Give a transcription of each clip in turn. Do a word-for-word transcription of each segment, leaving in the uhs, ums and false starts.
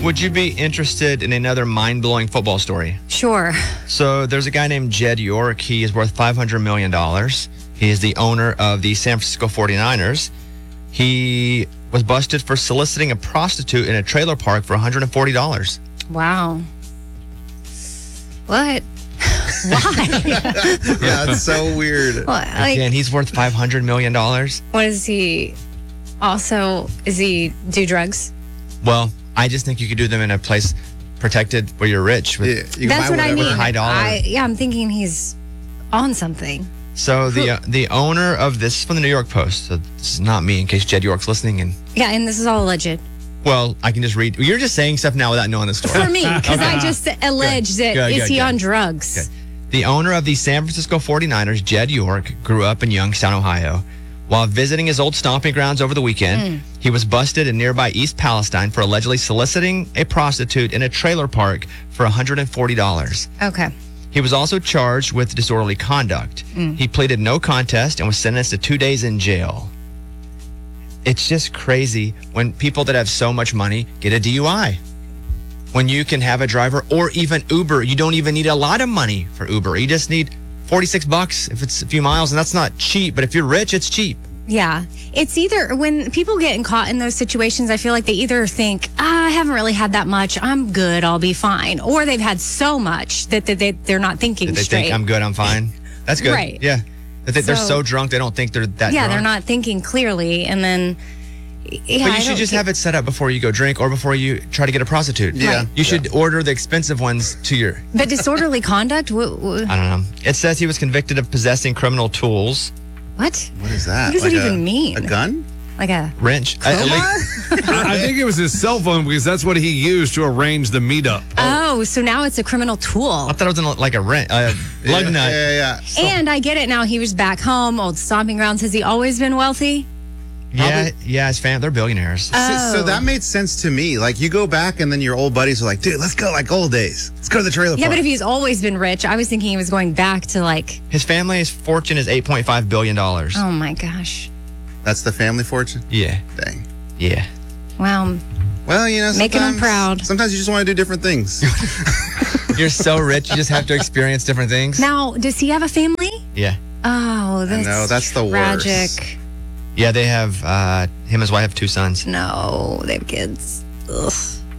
Would you be interested in another mind-blowing football story? Sure. So there's a guy named Jed York. He is worth five hundred million dollars. He is the owner of the San Francisco forty-niners. He was busted for soliciting a prostitute in a trailer park for one hundred forty dollars. Wow. What? Why? Yeah, it's so weird. Well, like, Again, he's worth five hundred million dollars. what is he? Also, is he do drugs? Well, I just think you could do them in a place protected where you're rich. With, Yeah, you can That's buy what I whatever. mean. High dollar. I, yeah, I'm thinking he's on something. So the uh, the owner of this is from the New York Post. So this is not me, in case Jed York's listening. And Yeah, and this is all alleged. well, I can just read. You're just saying stuff now without knowing the story. For me, because I just alleged that Good, is good, he good. on drugs? Okay. The owner of the San Francisco forty-niners, Jed York, grew up in Youngstown, Ohio. While visiting his old stomping grounds over the weekend, he was busted in nearby East Palestine for allegedly soliciting a prostitute in a trailer park for one hundred forty dollars. Okay. He was also charged with disorderly conduct. He pleaded no contest and was sentenced to two days in jail. It's just crazy when people that have so much money get a D U I. When you can have a driver or even Uber, you don't even need a lot of money for Uber. You just need forty-six bucks if it's a few miles, and that's not cheap. But if you're rich, it's cheap. Yeah. It's either when people get caught in those situations, I feel like they either think, ah, I haven't really had that much. I'm good. I'll be fine. Or they've had so much that, that they, they're not thinking They straight. think I'm good, I'm fine. That's good. Right. Yeah. That they, they're So- so drunk they don't think they're that yeah, drunk. they're not thinking clearly. And then, yeah, But you I should don't just think- have it set up before you go drink or before you try to get a prostitute. Yeah. Right. You should order the expensive ones to your, But disorderly conduct? Wh- wh- I don't know. It says he was convicted of possessing criminal tools. What? What is that? What does Like it a- even mean? A gun? Like a Wrench. I, at least- I I think it was his cell phone because that's what he used to arrange the meetup. oh, so now it's a criminal tool. I thought it was in like a wrench, uh, lug yeah, nut. Yeah, yeah, yeah. And I get it now. He was back home, old stomping grounds. Has he always been wealthy? Yeah, yeah, his fam, they're billionaires. So, so Oh. that made sense to me. Like, you go back and then your old buddies are like, dude, let's go like old days. Let's go to the trailer Yeah, park. but if he's always been rich, I was thinking he was going back to like, His family's fortune is eight point five billion dollars. oh my gosh. That's the family fortune? Yeah, Dang. yeah. Wow. Well, you know, Making 'em sometimes- proud. Sometimes you just want to do different things. You're so rich, you just have to experience different things. Now, does he have a family? Yeah, Oh, that's know, that's the tragic. worst. yeah. They have uh, him and his wife have two sons. No, they have kids. Ugh.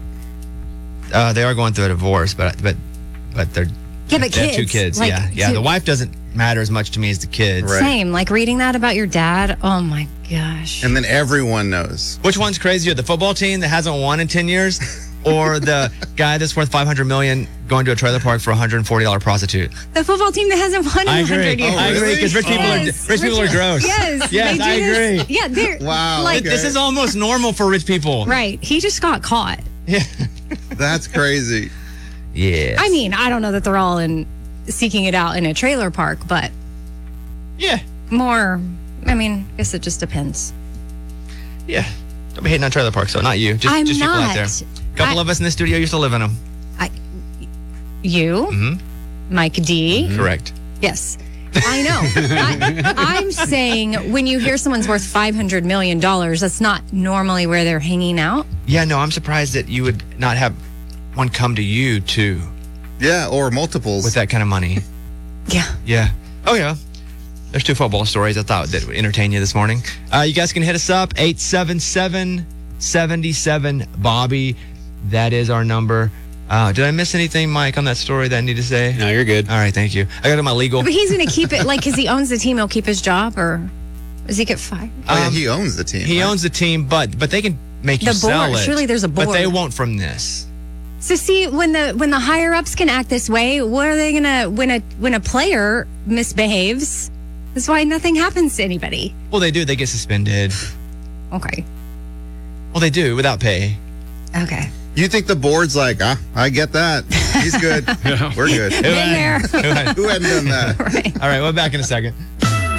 Uh, they are going through a divorce, but but but they're Yeah, but they have two kids, kids. like, yeah, yeah. two- The wife doesn't matter as much to me as the kids. Right. Same. Like reading that about your dad. Oh my gosh. And then everyone knows. Which one's crazier, the football team that hasn't won in ten years, or the guy that's worth five hundred million dollars going to a trailer park for a one hundred forty dollars prostitute? The football team that hasn't won in I a hundred agree. years. I agree because rich people Yes. are rich people are Rich- gross. Yes. Yes, they I do this- agree. Yeah, they're Wow, like okay. This is almost normal for rich people. right. He just got caught. Yeah. That's crazy. Yeah. I mean, I don't know that they're all in seeking it out in a trailer park, but Yeah. more. I mean, I guess it just depends. Yeah. Don't be hating on trailer parks, though. Not you. Just, I'm just people out not. there. A couple I- of us in the studio used to live in them. I, you, Mhm. Mike D. Correct. Yes. I know. I, I'm saying when you hear someone's worth five hundred million dollars, that's not normally where they're hanging out. Yeah, no, I'm surprised that you would not have one come to you, too, Yeah, or multiples. with that kind of money. Yeah. Yeah. Oh, yeah. There's two football stories I thought that would entertain you this morning. Uh, you guys can hit us up, eight seven seven, seven seven, Bobby. That is our number. Uh, did I miss anything, Mike, on that story that I need to say? No, you're good. All right, thank you. I got to my legal. But he's going to keep it, like, because he owns the team, he'll keep his job, or does he get fired? oh, yeah, um, he owns the team. He right? owns the team, but but they can make you The sell board. it. Surely there's a But they board. won't from this. So see, when the when the higher ups can act this way, what are they gonna when a when a player misbehaves? That's why nothing happens to anybody. Well, they do. They get suspended. Okay. Well, they do without pay. Okay. You think the board's like, ah, I get that. He's good. We're good. Been there. Who hadn't done that? Right. All right, we're back in a second.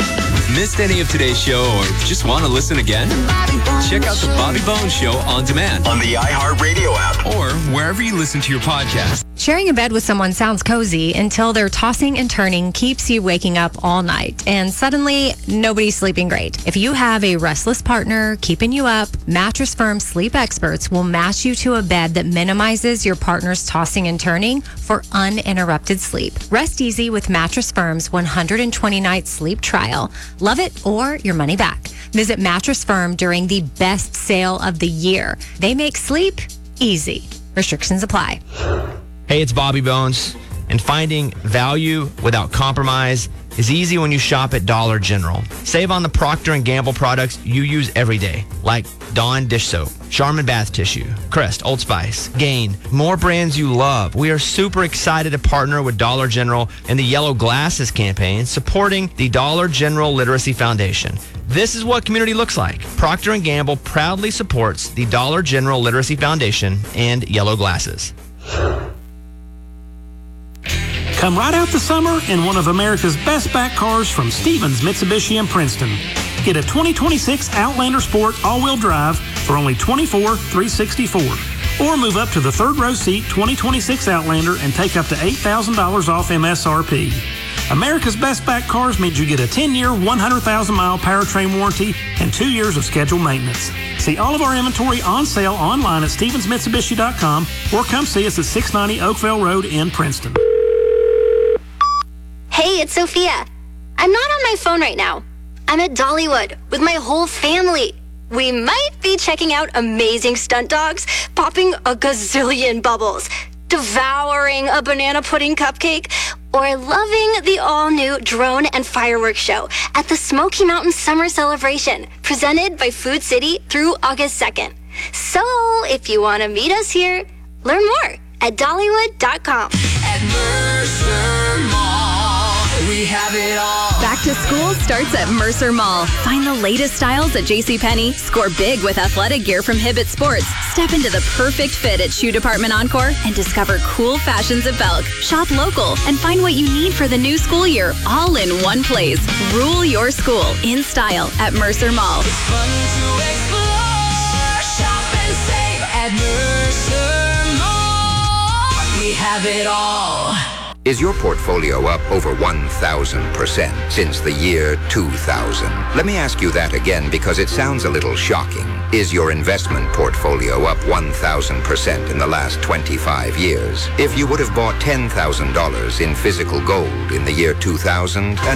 Missed any of today's show or just want to listen again? Check out the Bobby Bones Show on demand on the iHeartRadio app or wherever you listen to your podcast. Sharing a bed with someone sounds cozy until their tossing and turning keeps you waking up all night, and suddenly nobody's sleeping great. If you have a restless partner keeping you up, Mattress Firm sleep experts will match you to a bed that minimizes your partner's tossing and turning for uninterrupted sleep. Rest easy with Mattress Firm's one hundred twenty night sleep trial. Love it or your money back. Visit Mattress Firm during the best sale of the year. They make sleep easy. Restrictions apply. Hey, it's Bobby Bones, and finding value without compromise is easy when you shop at Dollar General. Save on the Procter and Gamble products you use every day, like Dawn dish soap, Charmin bath tissue, Crest, Old Spice, Gain, more brands you love. We are super excited to partner with Dollar General in the Yellow Glasses campaign, supporting the Dollar General Literacy Foundation. This is what community looks like. Procter and Gamble proudly supports the Dollar General Literacy Foundation and Yellow Glasses. Come right out the summer in one of America's best back cars from Stevens Mitsubishi in Princeton. Get a twenty twenty-six Outlander Sport all-wheel drive for only twenty-four thousand three hundred sixty-four dollars. Or move up to the third row seat twenty twenty-six Outlander and take up to eight thousand dollars off M S R P. America's best back cars means you get a ten-year, one hundred thousand mile powertrain warranty and two years of scheduled maintenance. See all of our inventory on sale online at stevens mitsubishi dot com or come see us at six ninety Oakville Road in Princeton. Hey, it's Sophia. I'm not on my phone right now. I'm at Dollywood with my whole family. We might be checking out amazing stunt dogs, popping a gazillion bubbles, devouring a banana pudding cupcake, or loving the all-new drone and fireworks show at the Smoky Mountain Summer Celebration, presented by Food City through August second. So, if you want to meet us here, learn more at dollywood dot com. At Mercer Mall, we have it all. Back to school starts at Mercer Mall. Find the latest styles at JCPenney. Score big with athletic gear from Hibbett Sports. Step into the perfect fit at Shoe Department Encore and discover cool fashions at Belk. Shop local and find what you need for the new school year all in one place. Rule your school in style at Mercer Mall. It's fun to explore, shop and save at Mercer Mall. We have it all. Is your portfolio up over one thousand percent since the year two thousand? Let me ask you that again because it sounds a little shocking. Is your investment portfolio up one thousand percent in the last twenty-five years? If you would have bought ten thousand dollars in physical gold in the year two thousand,